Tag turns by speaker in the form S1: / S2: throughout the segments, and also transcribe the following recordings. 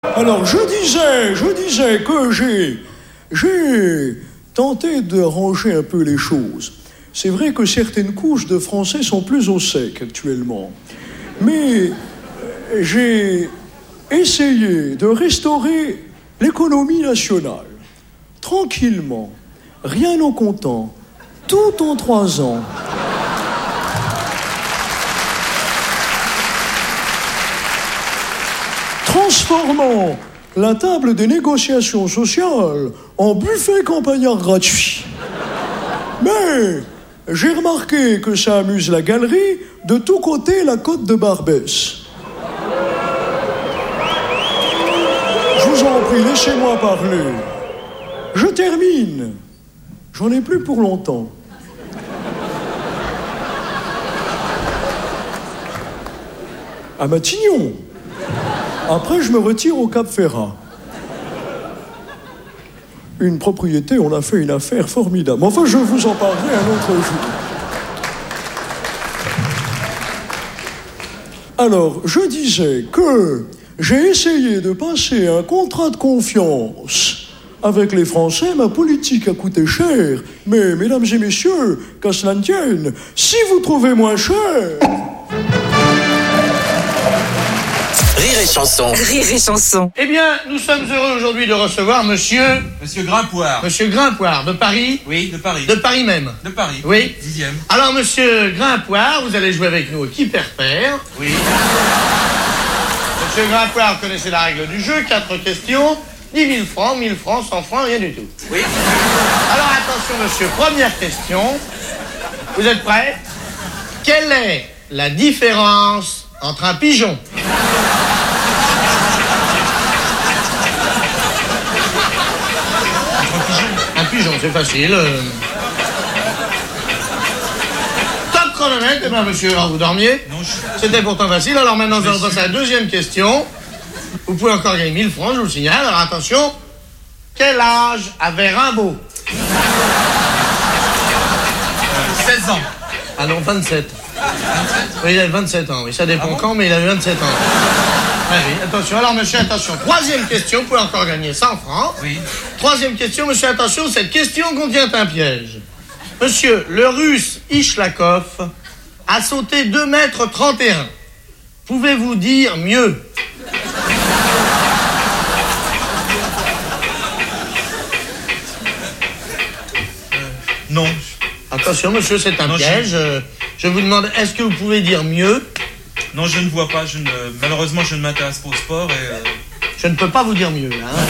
S1: Alors, je disais que j'ai tenté de ranger un peu les choses. C'est vrai que certaines couches de Français sont plus au sec actuellement. Mais j'ai essayé de restaurer l'économie nationale. Tranquillement, rien au comptant, tout en 3 ans. Transformant la table des négociations sociales en buffet campagnard gratuit. Mais j'ai remarqué que ça amuse la galerie de tous côtés la côte de Barbès. Je vous en prie, laissez-moi parler. Je termine. J'en ai plus pour longtemps. À Matignon. Après, je me retire au Cap-Ferrat. Une propriété, on a fait une affaire formidable. Enfin, je vous en parlerai un autre jour. Alors, je disais que j'ai essayé de passer un contrat de confiance avec les Français. Ma politique a coûté cher. Mais, mesdames et messieurs, qu'à cela ne tienne, si vous trouvez moins cher...
S2: Rire et chanson. Rire et chanson.
S3: Eh bien, nous sommes heureux aujourd'hui de recevoir Monsieur
S4: Grimpoire.
S3: Monsieur Grimpoire, de Paris.
S4: Oui, de Paris.
S3: De Paris même.
S4: De Paris.
S3: Oui.
S4: 10e.
S3: Alors, Monsieur Grimpoire, vous allez jouer avec nous au qui perd perd.
S4: Oui.
S3: Monsieur Grimpoire, vous connaissez la règle du jeu. 4 questions. 10 000 francs, 1000 francs, 100 francs, rien du tout.
S4: Oui.
S3: Alors, attention, monsieur. Première question. Vous êtes prêts? Quelle est la différence entre un pigeon? Un pigeon, c'est facile. Top chronomètre, eh bien, monsieur, alors vous dormiez?
S4: Non,
S3: C'était pourtant facile. Alors maintenant, nous allons passer à la deuxième question. Vous pouvez encore gagner 1000 francs, je vous le signale. Alors attention. Quel âge avait Rimbaud?
S4: 16 ans.
S3: Ah non, 27.
S4: 27.
S3: Oui, il avait 27 ans. Oui, ça dépend quand, mais il avait 27 ans. Ah oui, attention. Alors, monsieur, attention. Troisième question, vous pouvez encore gagner 100 francs.
S4: Oui.
S3: Troisième question, monsieur, attention, cette question contient un piège. Monsieur, le russe Ishlakov a sauté 2,31 m. Pouvez-vous dire mieux?
S4: Non.
S3: Attention, monsieur, c'est un piège. Je vous demande, est-ce que vous pouvez dire mieux?
S4: Non, je ne vois pas. Malheureusement, je ne m'intéresse pas au sport et...
S3: Je ne peux pas vous dire mieux, là. Hein.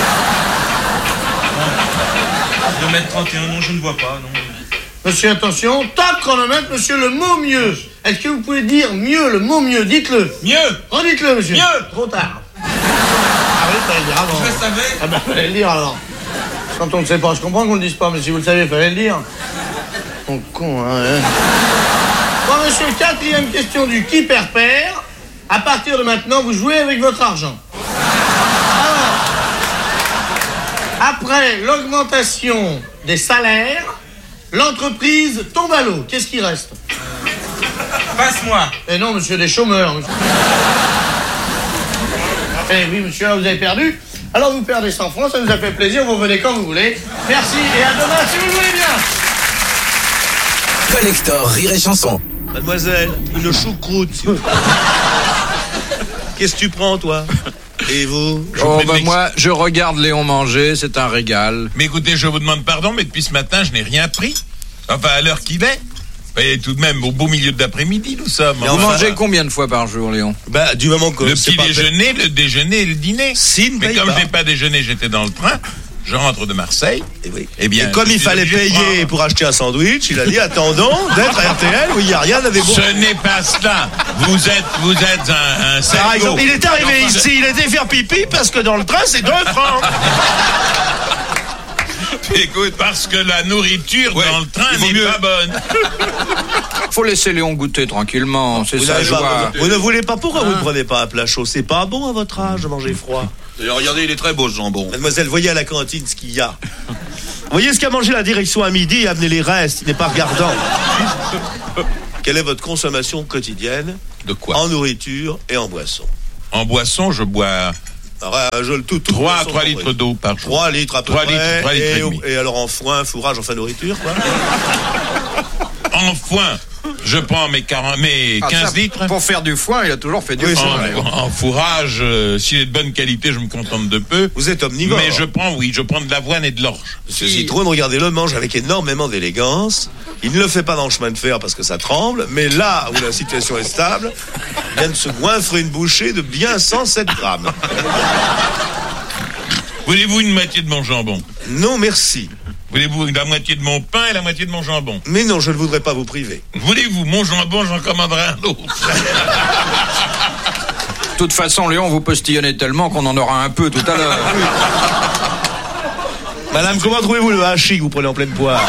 S4: 2,31 m, non, je ne vois pas, non.
S3: Monsieur, attention, top chronomètre, monsieur, le mot mieux. Est-ce que vous pouvez dire mieux, le mot mieux? Dites-le.
S4: Mieux.
S3: Redites-le, monsieur.
S4: Mieux.
S3: Trop tard. Ah oui, fallait le dire avant.
S4: Je le savais.
S3: Ah ben, fallait le dire, alors. Quand on ne sait pas, je comprends qu'on ne le dise pas, mais si vous le savez, fallait le dire. Mon con, hein. Bon, monsieur, quatrième question du qui perd perd. À partir de maintenant, vous jouez avec votre argent. Alors, après l'augmentation des salaires, l'entreprise tombe à l'eau. Qu'est-ce qui reste?
S4: Passe-moi.
S3: Eh non, monsieur, des chômeurs. Monsieur. Eh oui, monsieur, là, vous avez perdu. Alors, vous perdez 100 francs, ça nous a fait plaisir. Vous venez quand vous voulez. Merci et à demain si vous voulez bien.
S2: Collector Rire et chanson.
S5: Mademoiselle, une choucroute. Qu'est-ce que tu prends, toi? Et vous?
S6: Moi, je regarde Léon manger, c'est un régal.
S7: Mais écoutez, je vous demande pardon, mais depuis ce matin, je n'ai rien pris. Enfin, à l'heure qu'il est. Et tout de même, au beau milieu de l'après-midi, nous sommes.
S6: Vous mangez combien de fois par jour, Léon?
S5: Bah, du moment que...
S7: Le petit déjeuner, le déjeuner et le dîner. Mais comme je n'ai pas déjeuné, j'étais dans le train. Je rentre de Marseille.
S5: Et oui.
S7: Eh bien,
S5: et comme il fallait payer pour acheter un sandwich, il a dit attendons d'être à RTL où il n'y a rien avec vous.
S7: Ce n'est pas cela. Vous êtes un salaud.
S5: Par exemple, il est arrivé ici, il était faire pipi parce que dans le train c'est 2 francs.
S7: Écoute, parce que la nourriture dans le train n'est pas bonne.
S6: Faut laisser Léon goûter tranquillement, c'est sa joie.
S5: Vous ne voulez pas, pourquoi vous ne prenez pas un plat chaud? C'est pas bon à votre âge de manger froid.
S8: D'ailleurs, regardez, il est très beau ce jambon.
S5: Mademoiselle, voyez à la cantine ce qu'il y a. Voyez ce qu'a mangé la direction à midi et amenez les restes, il n'est pas regardant. Quelle est votre consommation quotidienne?
S7: De quoi?
S5: En nourriture et en boisson.
S7: En boisson, je bois
S5: Tout
S7: 3 litres d'eau par jour.
S5: 3 litres à peu
S7: 3
S5: près.
S7: litres, 3 litres et demi.
S5: Et alors en foin, fourrage, enfin nourriture, quoi.
S7: En foin, je prends mes 15 litres.
S6: Pour faire du foin, il a toujours fait du foin.
S7: En fourrage, s'il est de bonne qualité, je me contente de peu.
S5: Vous êtes omnivore.
S7: Mais je prends de l'avoine et de l'orge.
S5: Monsieur Zitrone, regardez-le, mange avec énormément d'élégance. Il ne le fait pas dans le chemin de fer parce que ça tremble, mais là où la situation est stable, il vient de se goinfrer une bouchée de bien 107 grammes.
S7: Voulez-vous une moitié de mon jambon?
S5: Non, merci.
S7: Voulez-vous la moitié de mon pain et la moitié de mon jambon?
S5: Mais non, je ne voudrais pas vous priver.
S7: Voulez-vous mon jambon, j'en commanderai un autre.
S6: De toute façon, Léon, vous postillonnez tellement qu'on en aura un peu tout à l'heure.
S5: Madame, comment trouvez-vous le hachis que vous prenez en pleine poire?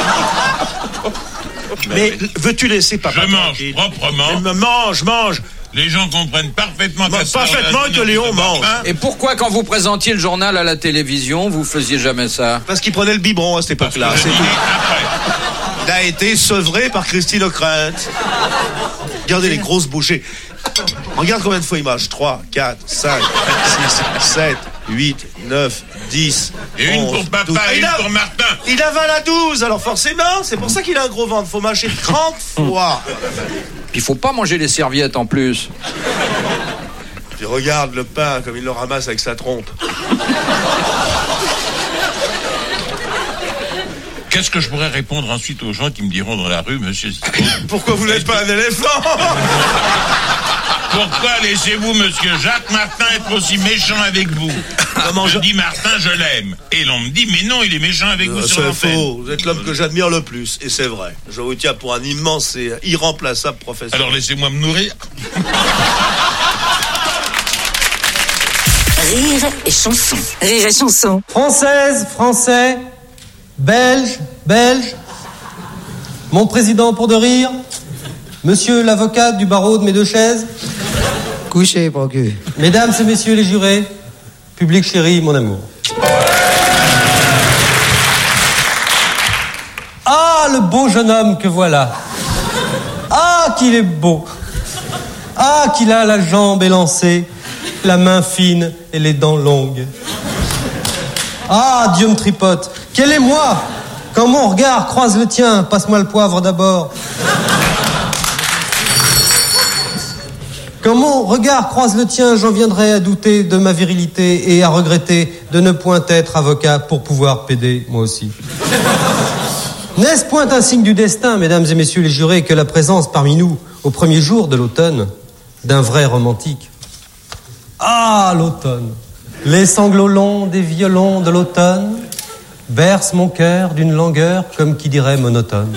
S5: Mais veux-tu laisser papa?
S7: Je mange proprement.
S5: Mange.
S7: Les gens comprennent parfaitement
S5: que Léon mange.
S6: Et pourquoi, quand vous présentiez le journal à la télévision, vous faisiez jamais ça?
S5: Parce qu'il prenait le biberon à cette époque-là. C'est tout. Il a été sevré par Christine Ockrent. Regardez les grosses bouchées. Regarde combien de fois il mange. 3, 4, 5, 6, 7, 8, 9, 10,
S7: et 11, une pour papa
S5: 12.
S7: et une pour Martin.
S5: Il avale à 12, alors forcément, c'est pour ça qu'il a un gros ventre. Faut mâcher 30 fois.
S6: Puis il faut pas manger les serviettes en plus.
S5: Puis regarde le pain comme il le ramasse avec sa trompe.
S7: Qu'est-ce que je pourrais répondre ensuite aux gens qui me diront dans la rue, monsieur Zitrone?
S5: Pourquoi vous n'êtes pas un éléphant?
S7: Pourquoi laissez-vous monsieur Jacques Martin être aussi méchant avec vous? Je dis Martin, je l'aime. Et l'on me dit, mais non, il est méchant avec vous sur l'antenne.
S5: C'est faux. Vous êtes l'homme que j'admire le plus. Et c'est vrai. Je vous tiens pour un immense et irremplaçable professeur.
S7: Alors laissez-moi me nourrir.
S2: Rire et chanson. Rire et chanson.
S9: Française, Français, Belge, mon président pour de rire, monsieur l'avocat du barreau de mes deux chaises,
S10: couché, procure.
S9: Mesdames et messieurs les jurés, public chéri, mon amour. Ah, le beau jeune homme que voilà. Ah, qu'il est beau. Ah, qu'il a la jambe élancée, la main fine et les dents longues. Ah, Dieu me tripote. Quel est moi? Quand mon regard croise le tien, passe-moi le poivre d'abord. Quand mon regard croise le tien, j'en viendrai à douter de ma virilité et à regretter de ne point être avocat pour pouvoir plaider, moi aussi. N'est-ce point un signe du destin, mesdames et messieurs les jurés, que la présence parmi nous, au premier jour de l'automne, d'un vrai romantique? Ah, l'automne! Les sanglots longs des violons de l'automne bercent mon cœur d'une langueur, comme qui dirait monotone.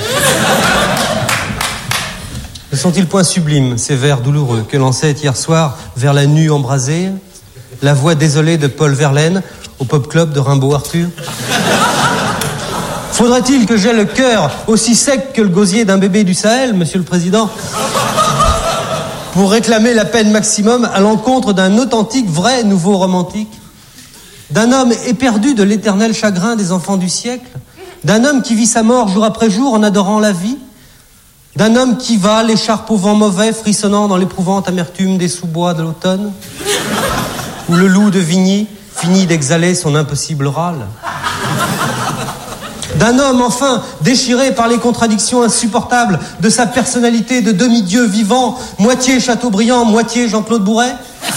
S9: Ne sont-ils point sublimes, ces vers douloureux que lançait hier soir vers la nue embrasée la voix désolée de Paul Verlaine au pop club de Rimbaud Arthur? Faudrait-il que j'aie le cœur aussi sec que le gosier d'un bébé du Sahel, monsieur le président, pour réclamer la peine maximum à l'encontre d'un authentique, vrai nouveau romantique, d'un homme éperdu de l'éternel chagrin des enfants du siècle, d'un homme qui vit sa mort jour après jour en adorant la vie, d'un homme qui va, l'écharpe au vent mauvais, frissonnant dans l'éprouvante amertume des sous-bois de l'automne, où le loup de Vigny finit d'exhaler son impossible râle. D'un homme, enfin, déchiré par les contradictions insupportables de sa personnalité de demi-dieu vivant, moitié Chateaubriand, moitié Jean-Claude Bourret.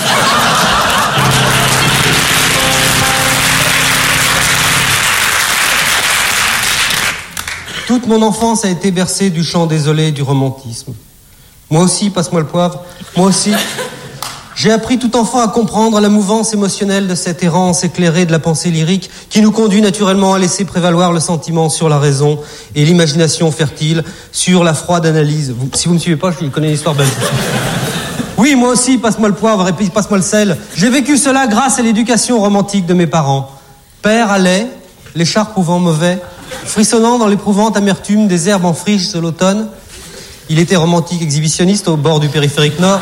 S9: Toute mon enfance a été bercée du chant désolé du romantisme. Moi aussi, passe-moi le poivre, moi aussi. J'ai appris tout enfant à comprendre la mouvance émotionnelle de cette errance éclairée de la pensée lyrique qui nous conduit naturellement à laisser prévaloir le sentiment sur la raison et l'imagination fertile sur la froide analyse. Si vous ne me suivez pas, je connais l'histoire belge. Oui, moi aussi, passe-moi le poivre et puis passe-moi le sel. J'ai vécu cela grâce à l'éducation romantique de mes parents. Père allait, l'écharpe au vent mauvais, frissonnant dans l'éprouvante amertume des herbes en friche de l'automne. Il était romantique exhibitionniste au bord du périphérique nord.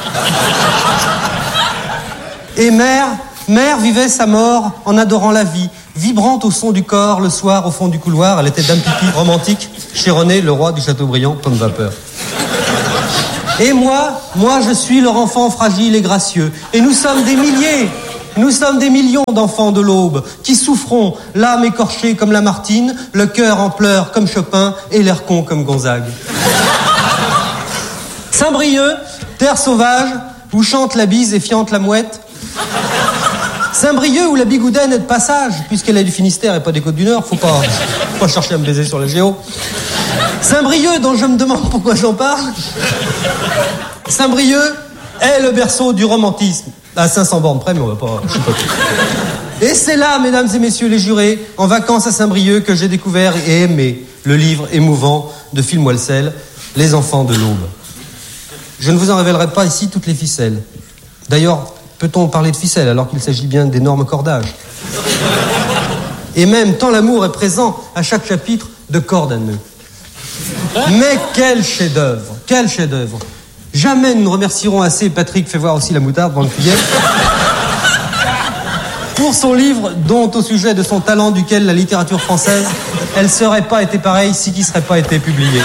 S9: Et mère vivait sa mort en adorant la vie, vibrante au son du corps, le soir au fond du couloir. Elle était dame pipi romantique, chez René, le roi du Chateaubriand, pomme vapeur. Et moi, je suis leur enfant fragile et gracieux. Et nous sommes des milliers. Nous sommes des millions d'enfants de l'aube qui souffrons, l'âme écorchée comme Lamartine, le cœur en pleurs comme Chopin et l'air con comme Gonzague. Saint-Brieuc, terre sauvage, où chante la bise et fiante la mouette. Saint-Brieuc où la bigoudaine est de passage, puisqu'elle est du Finistère et pas des Côtes-du-Nord, faut pas chercher à me baiser sur la géo. Saint-Brieuc, dont je me demande pourquoi j'en parle. Saint-Brieuc est le berceau du romantisme. À 500 bornes près, mais on va pas... Et c'est là, mesdames et messieurs les jurés, en vacances à Saint-Brieuc, que j'ai découvert et aimé le livre émouvant de Phil Moelsel, Les enfants de l'aube. Je ne vous en révélerai pas ici toutes les ficelles. D'ailleurs, peut-on parler de ficelles alors qu'il s'agit bien d'énormes cordages? Et même, tant l'amour est présent à chaque chapitre, de cordes à nœuds. Mais quel chef-d'œuvre! Quel chef-d'œuvre! Jamais nous ne remercierons assez Patrick, fais voir aussi la moutarde dans le cuillère, pour son livre dont, au sujet de son talent duquel la littérature française, elle ne serait pas été pareille si qui ne serait pas été publié.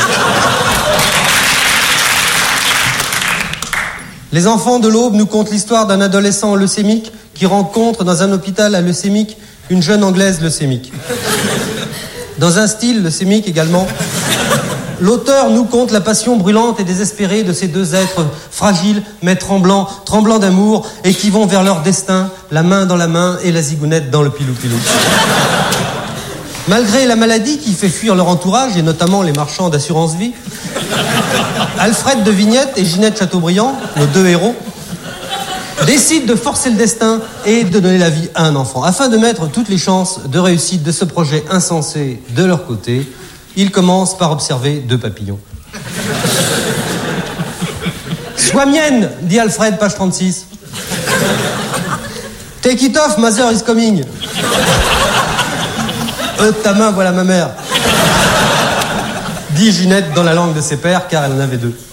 S9: Les enfants de l'aube nous content l'histoire d'un adolescent leucémique qui rencontre dans un hôpital à leucémique une jeune anglaise leucémique. Dans un style leucémique également, l'auteur nous conte la passion brûlante et désespérée de ces deux êtres fragiles, mais tremblants d'amour, et qui vont vers leur destin, la main dans la main et la zigounette dans le pilou-pilou. Malgré la maladie qui fait fuir leur entourage, et notamment les marchands d'assurance vie, Alfred de Vignette et Ginette Chateaubriand, nos deux héros, décident de forcer le destin et de donner la vie à un enfant. Afin de mettre toutes les chances de réussite de ce projet insensé de leur côté, ils commencent par observer deux papillons. « Sois mienne, dit Alfred, page 36. « Take it off, mother is coming. » « De ta main, voilà ma mère. » dit Ginette dans la langue de ses pères, car elle en avait deux.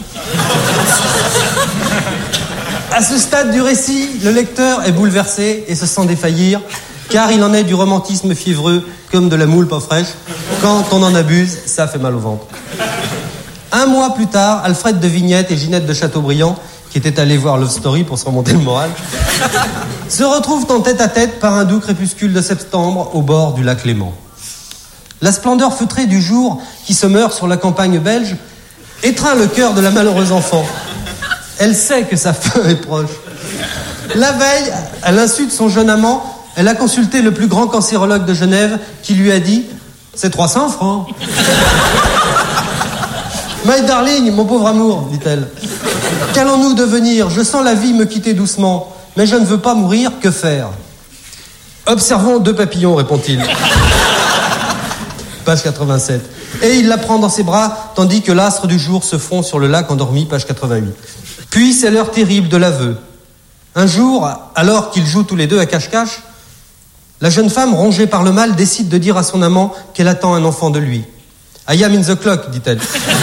S9: À ce stade du récit, le lecteur est bouleversé et se sent défaillir, car il en est du romantisme fiévreux comme de la moule pas fraîche. Quand on en abuse, ça fait mal au ventre. Un mois plus tard, Alfred de Vignette et Ginette de Chateaubriand, qui étaient allés voir Love Story pour se remonter le moral, se retrouvent en tête-à-tête par un doux crépuscule de septembre au bord du lac Léman. La splendeur feutrée du jour qui se meurt sur la campagne belge étreint le cœur de la malheureuse enfant. Elle sait que sa fin est proche. La veille, à l'insu de son jeune amant, elle a consulté le plus grand cancérologue de Genève qui lui a dit « C'est 300 francs. » « My darling, mon pauvre amour, dit-elle. Qu'allons-nous devenir? Je sens la vie me quitter doucement, mais je ne veux pas mourir, que faire? Observons deux papillons, répond-il. Page 87. Et il la prend dans ses bras, tandis que l'astre du jour se fond sur le lac endormi, page 88. Puis c'est l'heure terrible de l'aveu. Un jour, alors qu'ils jouent tous les deux à cache-cache, la jeune femme, rongée par le mal, décide de dire à son amant qu'elle attend un enfant de lui. « I am in the clock, dit-elle.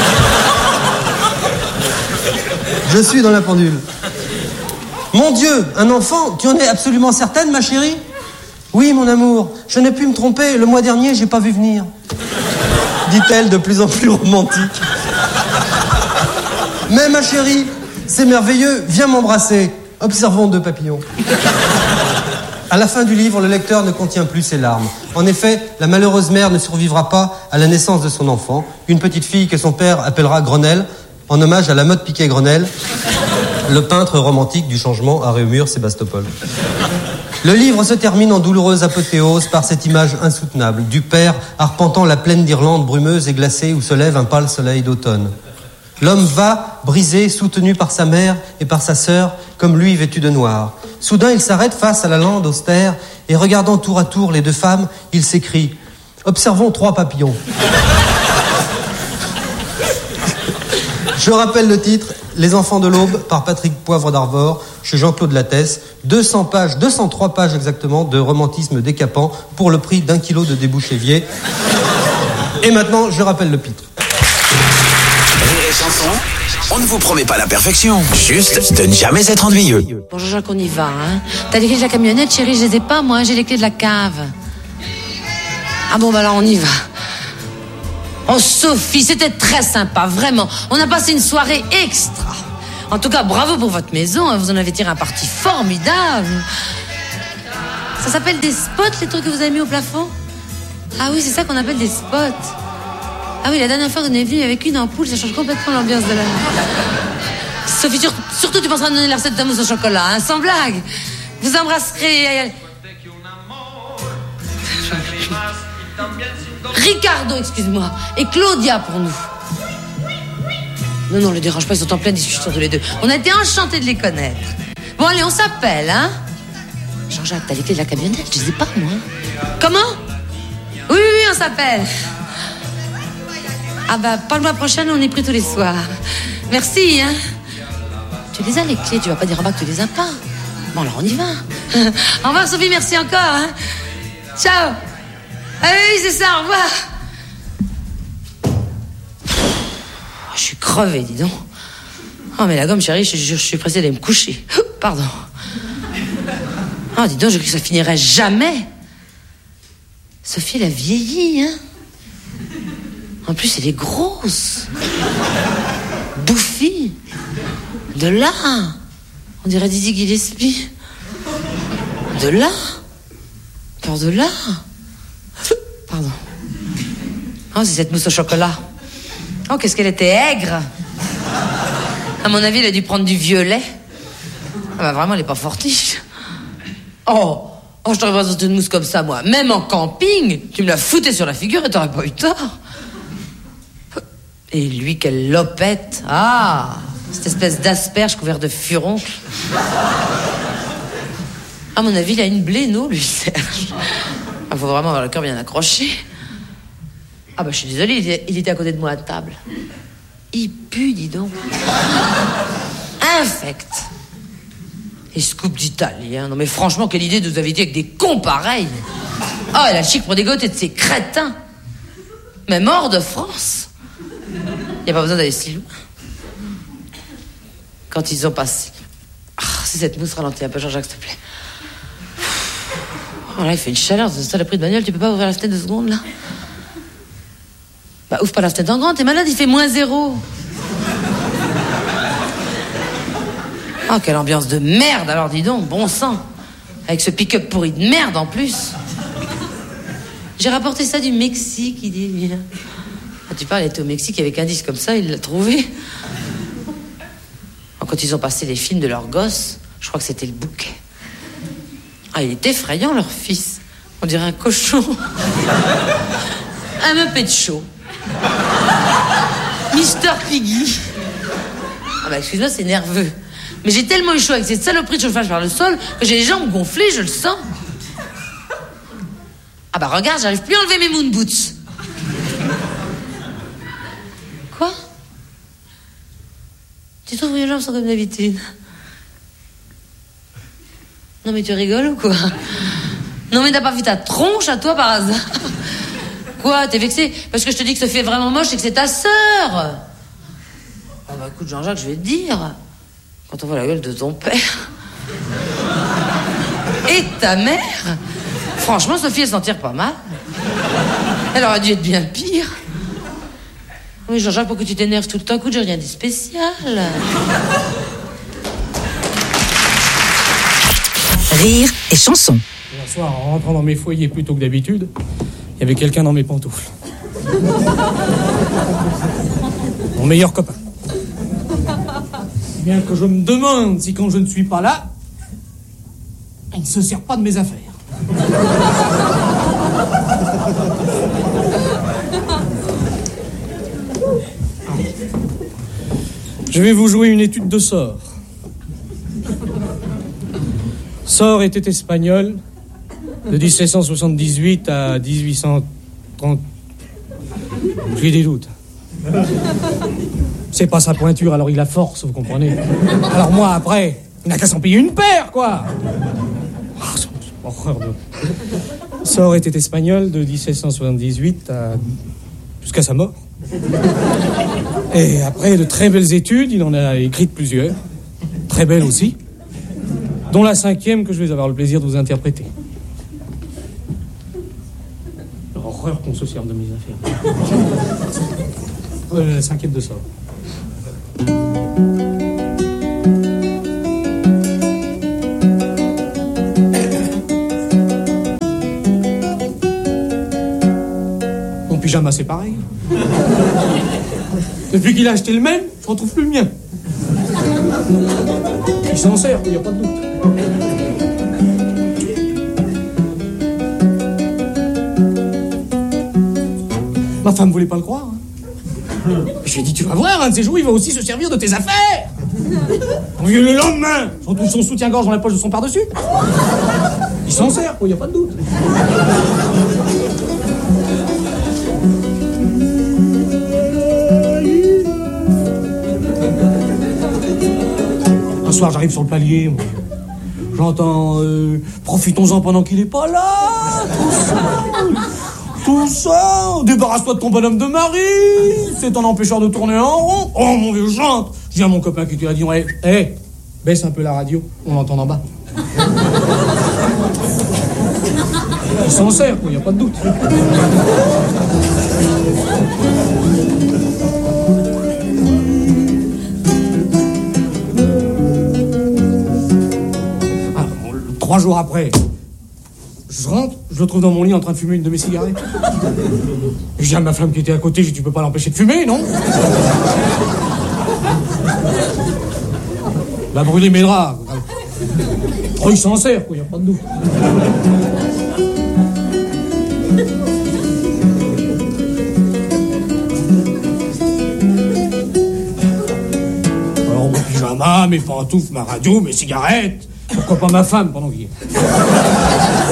S9: Je suis dans la pendule. Mon Dieu, un enfant, tu en es absolument certaine, ma chérie? Oui, mon amour, je n'ai pu me tromper, le mois dernier, j'ai pas vu venir. Dit-elle de plus en plus romantique. Mais ma chérie, c'est merveilleux, viens m'embrasser. Observons deux papillons. À la fin du livre, le lecteur ne contient plus ses larmes. En effet, la malheureuse mère ne survivra pas à la naissance de son enfant, une petite fille que son père appellera Grenelle, en hommage à la mode Piquet-Grenelle, le peintre romantique du changement à Réaumur, Sébastopol. Le livre se termine en douloureuse apothéose par cette image insoutenable du père arpentant la plaine d'Irlande brumeuse et glacée où se lève un pâle soleil d'automne. L'homme va, brisé, soutenu par sa mère et par sa sœur, comme lui vêtu de noir. Soudain, il s'arrête face à la lande austère et regardant tour à tour les deux femmes, il s'écrie « Observons trois papillons ». Je rappelle le titre « Les enfants de l'aube » par Patrick Poivre d'Arvor, chez Jean-Claude Lattès. 203 pages exactement de romantisme décapant pour le prix d'1 kilo de débouchévier. Et maintenant, je rappelle le pitre.
S2: Rire et chanson, on ne vous promet pas la perfection, juste de ne jamais être ennuyeux.
S11: Bon, Jean-Jacques, on y va, hein. T'as les clés de la camionnette, chérie? Je les ai pas, moi, j'ai les clés de la cave. Ah bon, bah là, on y va. Oh, Sophie, c'était très sympa, vraiment. On a passé une soirée extra. En tout cas, bravo pour votre maison, vous en avez tiré un parti formidable. Ça s'appelle des spots, les trucs que vous avez mis au plafond? Ah oui, c'est ça qu'on appelle des spots. Ah oui, la dernière fois qu'on est venu avec une ampoule, ça change complètement l'ambiance de la... Sophie, surtout tu penseras à me donner la recette de ta mousse au chocolat, hein, sans blague. Vous embrasserez... Ricardo, excuse-moi, et Claudia pour nous. Non, les dérange pas, ils sont en pleine discussion tous les deux. On a été enchantés de les connaître. Bon, allez, on s'appelle, hein. Jean-Jacques, t'as les clés de la camionnette? Je les ai pas, moi. Comment? Oui, on s'appelle. Ah bah, pas le mois prochain, on est pris tous les soirs. Merci, hein. Tu les as, les clés, tu vas pas dire en bas que tu les as pas. Bon, alors on y va. Au revoir, Sophie, merci encore, hein. Ciao. Ah oui, c'est ça, au revoir. Je suis crevée, dis donc. Oh, mais la gomme, chérie, je suis pressée d'aller me coucher. Pardon. Oh, dis donc, j'ai cru que ça finirait jamais. Sophie, elle a vieilli, hein. En plus, elle est grosse. Bouffie. De là. On dirait Dizzy Gillespie. De là. Encore de là. Pardon. Oh, c'est cette mousse au chocolat. Oh, qu'est-ce qu'elle était aigre. À mon avis, elle a dû prendre du violet. Ah bah vraiment, elle est pas fortiche. Oh, je t'aurais pas sorti une mousse comme ça, moi. Même en camping, tu me la foutais sur la figure et t'aurais pas eu tort. Et lui, quelle lopette. Ah, cette espèce d'asperge couvert de furoncle. À mon avis, il a une bléno, lui, Serge. Il faut vraiment avoir le cœur bien accroché. Ah bah, je suis désolée, il était à côté de moi à table. Il pue, dis donc. Infect. Et scoop d'italien. Non mais franchement, quelle idée de vous inviter avec des cons pareils. Oh, elle a chic pour dégoter de ces crétins. Même hors de France. Il n'y a pas besoin d'aller si loin. Quand ils ont passé... Ah, si cette mousse ralentit un peu, Jean-Jacques, s'il te plaît. Oh là, il fait une chaleur, c'est ça le prix de bagnole. Tu peux pas ouvrir la fenêtre 2 secondes, là? Bah, ouvre pas la fenêtre en grand, t'es malade, il fait -0. Oh, quelle ambiance de merde, alors dis donc, bon sang. Avec ce pick-up pourri de merde, en plus. J'ai rapporté ça du Mexique, il dit. Ah, tu parles, il était au Mexique avec un disque comme ça, il l'a trouvé. Oh, quand ils ont passé les films de leurs gosses, je crois que c'était le bouquet. Ah, il est effrayant, leur fils. On dirait un cochon. Un Muppet Show. Mister Piggy. Ah bah excuse-moi, c'est nerveux. Mais j'ai tellement eu chaud avec cette saloperie de chauffage par le sol que j'ai les jambes gonflées, je le sens. Ah bah regarde, j'arrive plus à enlever mes moon boots. Quoi? Tu trouves que les jambes sont comme d'habitude? Non mais tu rigoles ou quoi? Non mais t'as pas vu ta tronche à toi par hasard? Quoi, t'es vexé parce que je te dis que Sophie est vraiment moche et que c'est ta sœur? Ah bah écoute Jean-Jacques, je vais te dire, quand on voit la gueule de ton père et ta mère, franchement Sophie elle s'en tire pas mal. Elle aurait dû être bien pire. Oui Jean-Jacques, pourquoi tu t'énerves tout le temps? Écoute, j'ai rien dit spécial.
S12: Rire et chanson.
S13: Hier soir, en rentrant dans mes foyers plus tôt que d'habitude, il y avait quelqu'un dans mes pantoufles. Mon meilleur copain. Bien que je me demande si quand je ne suis pas là, il ne se sert pas de mes affaires. Je vais vous jouer une étude de Sort. Sort était espagnol de 1778 à 1830. J'ai des doutes. C'est pas sa pointure, alors il a force, vous comprenez. Alors moi, après, il n'a qu'à s'en payer une paire, quoi. Oh, horreur de... Sort était espagnol de 1778 jusqu'à sa mort. Et après de très belles études, il en a écrit plusieurs, très belles aussi, dont la 5e que je vais avoir le plaisir de vous interpréter. Horreur qu'on se serve de mes affaires. La 5e de Sort. pyjama, c'est pareil. Depuis qu'il a acheté le même, je retrouve plus le mien. Il s'en sert, il n'y a pas de doute. Ma femme voulait pas le croire. Hein. Je lui ai dit, tu vas voir, un de ces jours, il va aussi se servir de tes affaires. Le lendemain, on trouve son soutien-gorge dans la poche de son par-dessus. Il s'en sert, quoi, il n'y a pas de doute. Un soir, j'arrive sur le palier, moi. J'entends profitons-en pendant qu'il est pas là. Tout ça, débarrasse-toi de ton bonhomme de mari. C'est un empêcheur de tourner en rond. Oh mon vieux, chante. Je dis à mon copain qui te l'a dit, hé, baisse un peu la radio, on entend en bas. Il s'en sert, quoi, y a pas de doute. Alors, 3 jours après, je rentre, je le trouve dans mon lit en train de fumer une de mes cigarettes. Et je dis à ma femme qui était à côté, je dis, tu peux pas l'empêcher de fumer, non? Il a brûlé mes draps. Oh, il s'en sert, quoi, y a pas de doute. Alors, mon pyjama, mes pantoufles, ma radio, mes cigarettes. Pourquoi pas ma femme pendant qu'il y est?